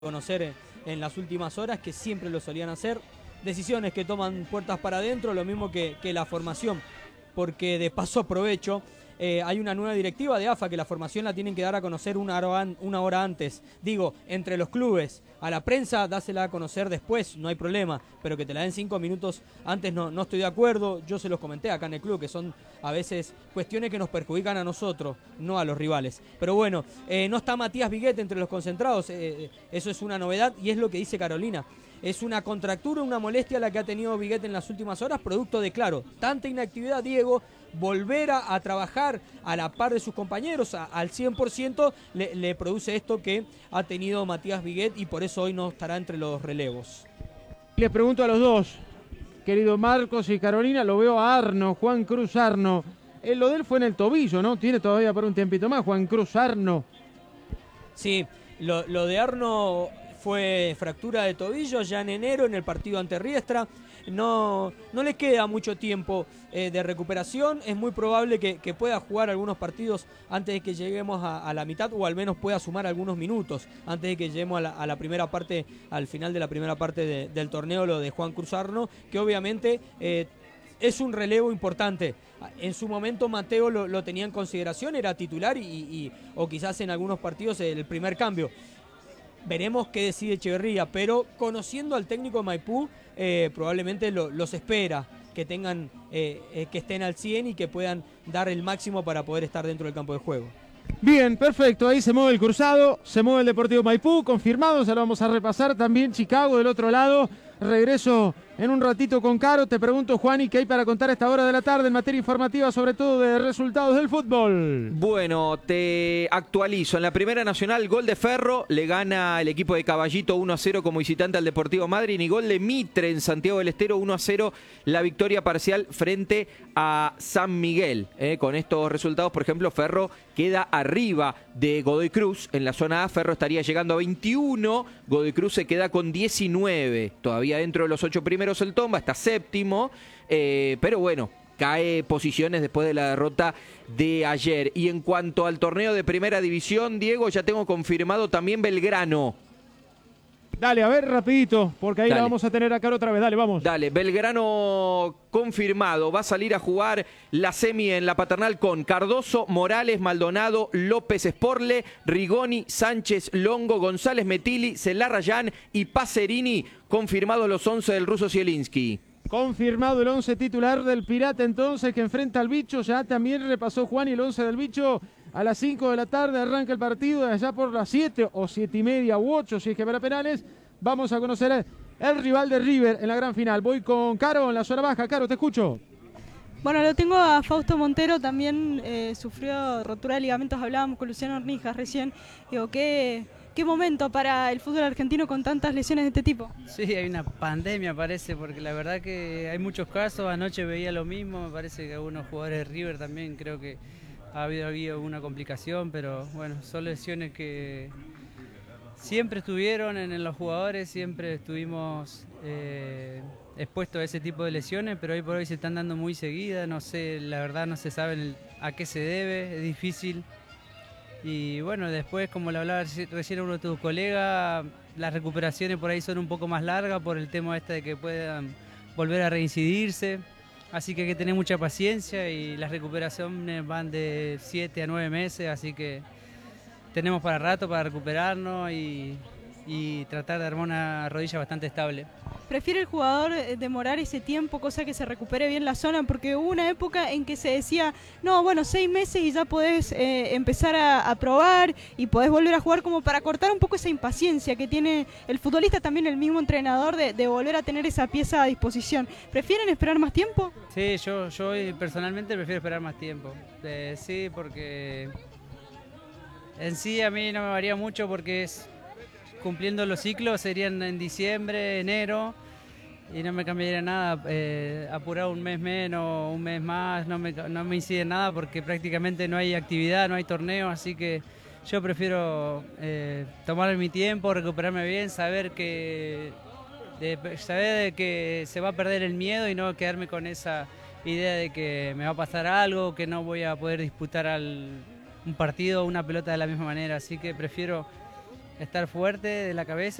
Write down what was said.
conocer en las últimas horas, que siempre lo solían hacer. Decisiones que toman puertas para adentro, lo mismo que la formación, porque de paso aprovecho, hay una nueva directiva de AFA que la formación la tienen que dar a conocer una hora antes. Digo, entre los clubes, a la prensa dásela a conocer después, no hay problema, pero que te la den 5 minutos antes no estoy de acuerdo. Yo se los comenté acá en el club, que son a veces cuestiones que nos perjudican a nosotros, no a los rivales. Pero bueno, no está Matías Viguet entre los concentrados, eso es una novedad y es lo que dice Carolina. Es una contractura, una molestia la que ha tenido Viguet en las últimas horas, producto de, claro, tanta inactividad, Diego. Volver a trabajar a la par de sus compañeros al 100% le produce esto que ha tenido Matías Viguet y por eso hoy no estará entre los relevos. Les pregunto a los dos, querido Marcos y Carolina, lo veo a Arno, Juan Cruz Arno. Lo de él fue en el tobillo, ¿no? Tiene todavía por un tiempito más, Juan Cruz Arno. Sí, lo de Arno fue fractura de tobillo ya en enero en el partido ante Riestra. No le queda mucho tiempo de recuperación. Es muy probable que pueda jugar algunos partidos antes de que lleguemos a la mitad, o al menos pueda sumar algunos minutos antes de que lleguemos a la primera parte, al final de la primera parte del torneo, lo de Juan Cruz Arno, que obviamente es un relevo importante. En su momento Mateo lo tenía en consideración, era titular o quizás en algunos partidos el primer cambio. Veremos qué decide Echeverría, pero conociendo al técnico de Maipú, probablemente los espera, que tengan, que estén al 100 y que puedan dar el máximo para poder estar dentro del campo de juego. Bien, perfecto, ahí se mueve el cruzado, se mueve el Deportivo Maipú, confirmado, ya lo vamos a repasar. También Chicago del otro lado. Regreso en un ratito con Caro. Te pregunto, Juani, ¿qué hay para contar a esta hora de la tarde en materia informativa, sobre todo de resultados del fútbol? Bueno, te actualizo. En la Primera Nacional, gol de Ferro, le gana el equipo de Caballito 1-0 como visitante al Deportivo Madryn, y gol de Mitre en Santiago del Estero 1-0, la victoria parcial frente a San Miguel. Con estos resultados, por ejemplo, Ferro queda arriba de Godoy Cruz. En la zona A, Ferro estaría llegando a 21, Godoy Cruz se queda con 19. Todavía dentro de los 8 primeros el Tomba, está séptimo, pero bueno, cae posiciones después de la derrota de ayer. Y en cuanto al torneo de Primera División, Diego, ya tengo confirmado también Belgrano. Dale, a ver, rapidito, porque ahí Dale. la vamos a tener acá otra vez. Dale, vamos. Dale, Belgrano confirmado. Va a salir a jugar la semi en la Paternal con Cardoso, Morales, Maldonado, López Sporle, Rigoni, Sánchez, Longo, González Metili, Celarrayán y Pacerini. Confirmados los 11 del ruso Zielinski. Confirmado el 11 titular del Pirata, entonces, que enfrenta al Bicho. Ya también repasó Juan, y el 11 del Bicho a las 5 de la tarde arranca el partido. De allá por las 7 o 7:30 u 8, si es que habrá penales, vamos a conocer el rival de River en la gran final. Voy con Caro en la zona baja. Caro, te escucho. Bueno, lo tengo a Fausto Montero, también sufrió rotura de ligamentos. Hablábamos con Luciano Ornijas recién. Digo, ¿qué momento para el fútbol argentino con tantas lesiones de este tipo? Sí, hay una pandemia, parece, porque la verdad que hay muchos casos. Anoche veía lo mismo, me parece que algunos jugadores de River también creo que ha habido una complicación, pero bueno, son lesiones que siempre estuvieron en los jugadores, siempre estuvimos expuestos a ese tipo de lesiones, pero hoy por hoy se están dando muy seguidas. No sé, la verdad no se sabe a qué se debe, es difícil. Y bueno, después, como le hablaba recién a uno de tus colegas, las recuperaciones por ahí son un poco más largas por el tema de que puedan volver a reincidirse. Así que hay que tener mucha paciencia, y las recuperaciones van de 7 a 9 meses, así que tenemos para rato para recuperarnos y tratar de armar una rodilla bastante estable. ¿Prefiere el jugador demorar ese tiempo, cosa que se recupere bien la zona? Porque hubo una época en que se decía, no, bueno, 6 meses y ya podés empezar a probar y podés volver a jugar, como para cortar un poco esa impaciencia que tiene el futbolista, también el mismo entrenador, de volver a tener esa pieza a disposición. ¿Prefieren esperar más tiempo? Sí, yo personalmente prefiero esperar más tiempo. Sí, porque en sí a mí no me varía mucho, porque cumpliendo los ciclos serían en diciembre, enero, y no me cambiaría nada. Apurar un mes menos, un mes más, no me incide nada, porque prácticamente no hay actividad, no hay torneo, así que yo prefiero tomar mi tiempo, recuperarme bien, saber que se va a perder el miedo y no quedarme con esa idea de que me va a pasar algo, que no voy a poder disputar un partido o una pelota de la misma manera. Así que prefiero estar fuerte de la cabeza